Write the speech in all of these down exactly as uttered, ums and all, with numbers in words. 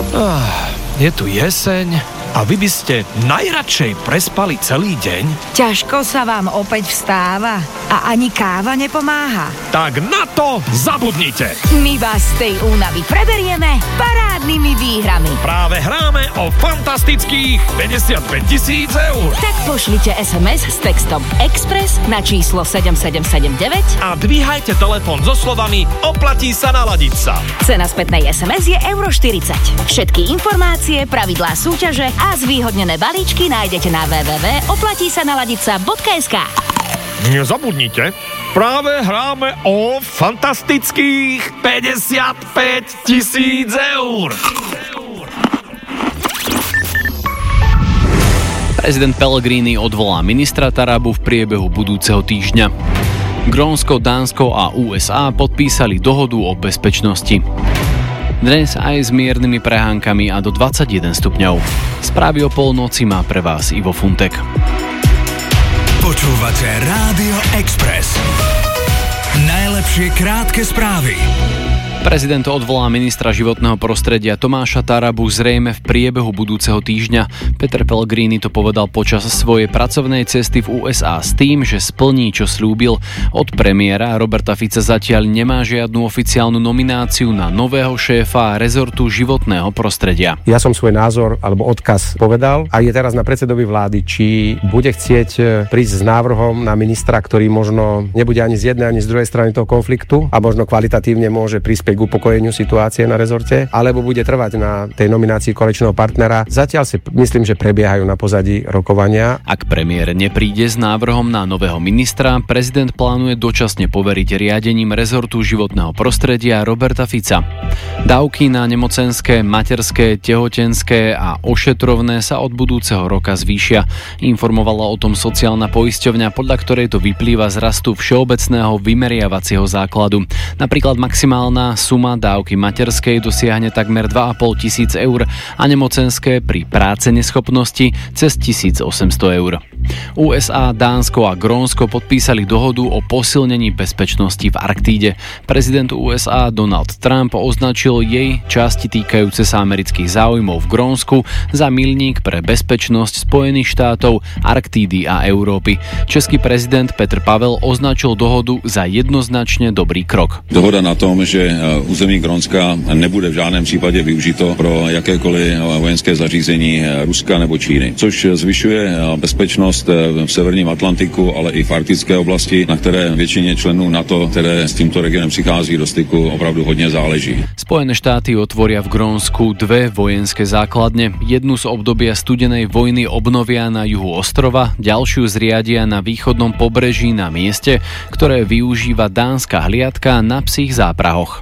Ah, je tu jeseň a vy by ste najradšej prespali celý deň? Ťažko sa vám opäť vstáva a ani káva nepomáha. Tak na to zabudnite! My vás z tej únavy preberieme parádnymi výhrami. Práve hráme o fantastických päťdesiatpäť tisíc eur. Tak pošlite es em es s textom Express na číslo sedem sedem sedem deväť a dvíhajte telefón so slovami oplatí sa naladiť sa. Cena spätnej es em es je euro štyridsať. Všetky informácie, pravidlá súťaže a zvýhodnené balíčky nájdete na w w w bodka oplatí sa naladiť sa bodka es ká. Nezabudnite, práve hráme o fantastických päťdesiatpäť tisíc eur. Prezident Pellegrini odvolá ministra Tarabu v priebehu budúceho týždňa. Grónsko, Dánsko a ú es á podpísali dohodu o bezpečnosti. Dnes aj s miernymi prehánkami a do dvadsaťjeden stupňov. Správy o polnoci má pre vás Ivo Funtek. Počúvate Rádio Express. Najlepšie krátke správy. Prezident odvolá ministra životného prostredia Tomáša Tarabu zrejme v priebehu budúceho týždňa. Peter Pellegrini to povedal počas svojej pracovnej cesty v ú es á s tým, že splní, čo slúbil. Od premiéra Roberta Fica zatiaľ nemá žiadnu oficiálnu nomináciu na nového šéfa rezortu životného prostredia. Ja som svoj názor alebo odkaz povedal a je teraz na predsedovi vlády, či bude chcieť prísť s návrhom na ministra, ktorý možno nebude ani z jednej, ani z druhej strany toho konfliktu a možno kvalitatívne môže prispieť k upokojeniu situácie na rezorte, alebo bude trvať na tej nominácii koaličného partnera. Zatiaľ si myslím, že prebiehajú na pozadí rokovania. Ak premiér nepríde s návrhom na nového ministra, prezident plánuje dočasne poveriť riadením rezortu životného prostredia Roberta Fica. Dávky na nemocenské, materské, tehotenské a ošetrovné sa od budúceho roka zvýšia. Informovala o tom sociálna poisťovňa, podľa ktorej to vyplýva z rastu všeobecného vymeriavacieho základu. Napríklad maximálna suma dávky materskej dosiahne takmer dva a pol tisíc eur a nemocenské pri práce neschopnosti cez tisícosemsto eur. ú es á, Dánsko a Grónsko podpísali dohodu o posilnení bezpečnosti v Arktíde. Prezident ú es á Donald Trump označil jej časti týkajúce sa amerických záujmov v Grónsku za milník pre bezpečnosť Spojených štátov, Arktídy a Európy. Český prezident Petr Pavel označil dohodu za jednoznačne dobrý krok. Dohoda na tom, že území Grónska nebude v žádném případě využito pro jakékoliv vojenské zařízení Ruska nebo Číny, což zvyšuje bezpečnost v severním Atlantiku, ale i v arktické oblasti, na které většině členů NATO, které s tímto regionem přichází do styku, opravdu hodně záleží. Spojené štáty otvoria v Grónsku dve vojenské základne. Jednu z obdobia studenej vojny obnovia na juhu ostrova, ďalšiu zriadia na východnom pobreží na mieste, ktoré využíva dánska hliadka na psích záprahoch.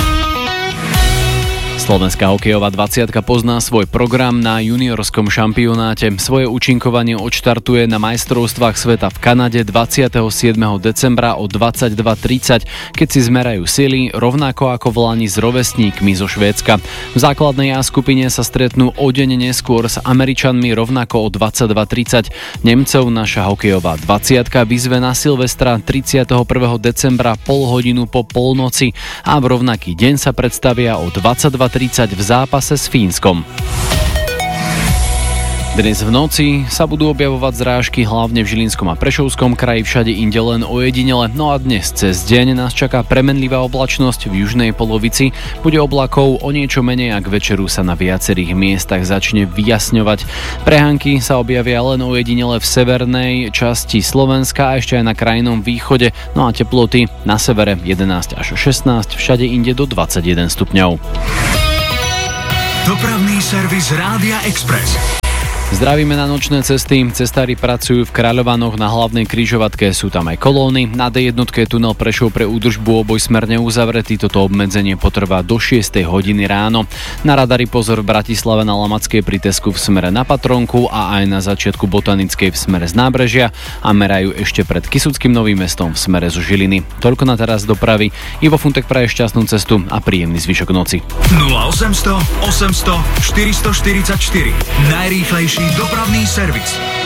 Slovenská hokejová dvadsiatka pozná svoj program na juniorskom šampionáte. Svoje účinkovanie odštartuje na majstrovstvách sveta v Kanade dvadsiateho siedmeho decembra o dvadsaťdva tridsať, keď si zmerajú sily, rovnako ako v lani s rovesníkmi zo Švédska. V základnej A skupine sa stretnú o deň neskôr s Američanmi rovnako o dvadsaťdva tridsať. Nemcov naša hokejová dvadsiatka vyzve na Silvestra tridsiateho prvého decembra pol hodinu po polnoci a v rovnaký deň sa predstavia o dvadsaťdva tridsať v zápase s Fínskom. Dnes v noci sa budú objavovať zrážky hlavne v Žilinskom a Prešovskom kraji, všade inde len ojedinele. No a dnes cez deň nás čaká premenlivá oblačnosť v južnej polovici. Bude oblakov o niečo menej a k večeru sa na viacerých miestach začne vyjasňovať. Prehánky sa objavia len ojedinele v severnej časti Slovenska a ešte aj na krajnom východe. No a teploty na severe jedenásť až šestnásť, všade inde do dvadsaťjeden stupňov. Dopravný servis Rádia Express. Zdravíme na nočné cesty. Cestári pracujú v Kráľovanoch na hlavnej križovatke. Sú tam aj kolóny. Na dé jedna je tunel Prešov pre údržbu obojsmerne uzavretý. Toto obmedzenie potrvá do šiestej hodiny ráno. Na radari pozor v Bratislave na Lamackej pri Tesku v smere na Patronku a aj na začiatku Botanickej v smere z Nábrežia a merajú ešte pred Kysuckým Novým Mestom v smere zo Žiliny. Toľko na teraz dopravy. Ivo Funtek praje šťastnú cestu a príjemný zvyšok noci. nula osemsto osemsto štyristoštyridsaťštyri. Najrýchlejší dopravný servis.